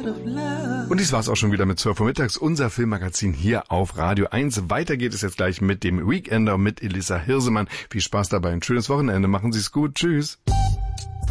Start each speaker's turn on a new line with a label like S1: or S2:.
S1: Und dies war's auch schon wieder mit 12 Uhr mittags, unser Filmmagazin hier auf Radio 1. Weiter geht es jetzt gleich mit dem Weekender mit Elissa Hirsemann. Viel Spaß dabei, ein schönes Wochenende. Machen Sie es gut. Tschüss.